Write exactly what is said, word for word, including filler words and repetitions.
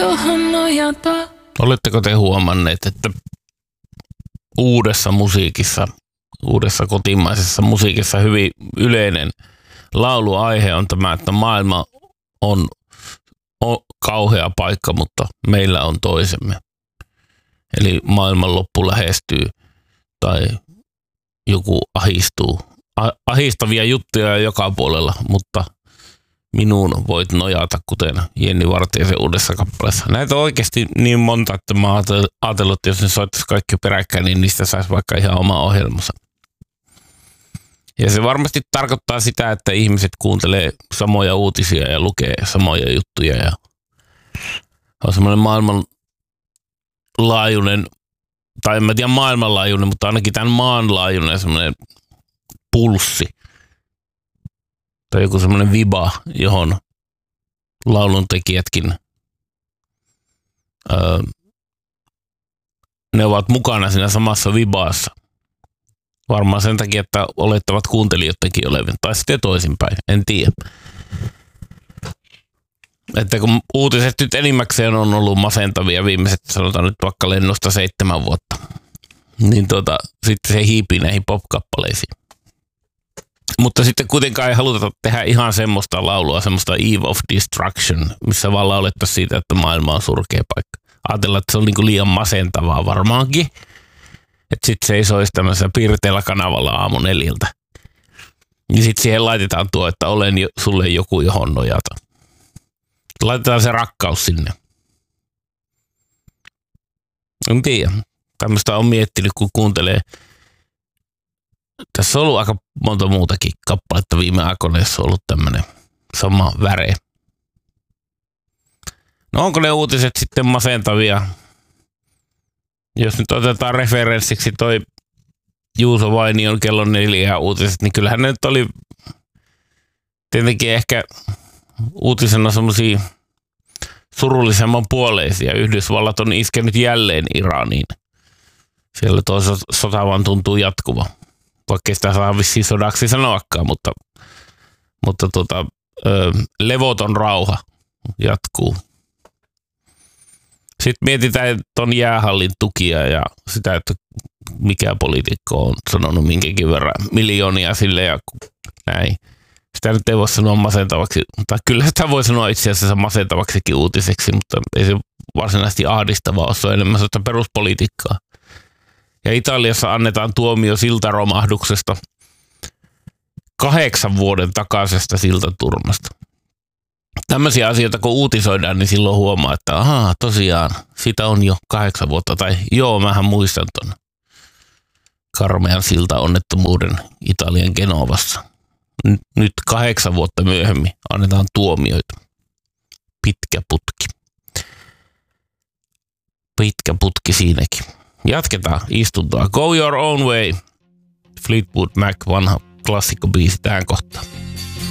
tohon nojata. Oletteko te huomanneet, että uudessa musiikissa, uudessa kotimaisessa musiikissa hyvin yleinen lauluaihe on tämä, että maailma on, on kauhea paikka, mutta meillä on toisemme. Eli maailmanloppu lähestyy tai joku ahistuu. Ahistavia juttuja joka puolella, mutta minuun voit nojata, kuten Jenni Vartiaisen uudessa kappaleessa. Näitä on oikeasti niin monta, että mä oon ajatellut, että jos ne soittaisi kaikki peräkkäin, niin niistä saisi vaikka ihan oma ohjelmansa. Ja se varmasti tarkoittaa sitä, että ihmiset kuuntelee samoja uutisia ja lukee samoja juttuja. Ja on semmoinen maailmanlaajuinen, tai en mä tiedä maailmanlaajuinen, mutta ainakin tämän maanlaajuinen semmoinen pulssi. Tai joku semmoinen viba, johon lauluntekijätkin öö, ne ovat mukana siinä samassa vibaassa. Varmaan sen takia, että olettavat kuuntelijoidenkin olevan, tai sitten toisinpäin, en tiedä. Että kun uutiset nyt enimmäkseen on ollut masentavia viimeiset, sanotaan nyt vaikka lennosta seitsemän vuotta, niin tota, sitten se hiipii näihin pop-kappaleisiin. Mutta sitten kuitenkaan ei haluta tehdä ihan semmoista laulua, semmoista Eve of Destruction, missä vaan laulettaisiin siitä, että maailma on surkea paikka. Ajatellaan, että se on niinku liian masentavaa varmaankin. Että sitten se ei soisi tämmöisellä pirteällä kanavalla aamu neljältä. Ja sitten siihen laitetaan tuo, että olen jo, sulle joku johon nojata. Laitetaan se rakkaus sinne. En tiedä. Tämmöistä on miettinyt, kun kuuntelee. Tässä on ollut aika monta muutakin kappaletta viime aikoina, jossa on ollut tämmöinen sama väre. No onko ne uutiset sitten masentavia? Jos nyt otetaan referenssiksi toi Juuso Vainion kello neljä uutiset, niin kyllähän ne nyt oli tietenkin ehkä uutisena semmosia surullisemman puoleisia. Yhdysvallat on iskenyt jälleen Iraniin. Siellä tuo sota vaan tuntuu jatkuva. Vaikka sitä saa vissiin sodaksi sanoakaan, mutta, mutta tota, ö, levoton rauha jatkuu. Sitten mietitään ton jäähallin tukia ja sitä, että mikä poliitikko on sanonut minkäkin verran miljoonia sille ja näin. Sitä nyt ei voi sanoa masentavaksi, tai kyllä sitä voi sanoa itse asiassa masentavaksikin uutiseksi, mutta ei se varsinaisesti ahdistavaa ole, se on enemmän sellaista peruspolitiikkaa. Ja Italiassa annetaan tuomio siltaromahduksesta kahdeksan vuoden takaisesta siltaturmasta. Tämmöisiä asioita, kun uutisoidaan, niin silloin huomaa, että ahaa, tosiaan, sitä on jo kahdeksan vuotta. Tai joo, mähän muistan ton karmean siltaonnettomuuden Italian Genovassa. Nyt kahdeksan vuotta myöhemmin annetaan tuomioita. Pitkä putki. Pitkä putki siinäkin. Jatketaan istuntoa. Go your own way. Fleetwood Mac, vanha klassikkobiisi tähän kohtaan.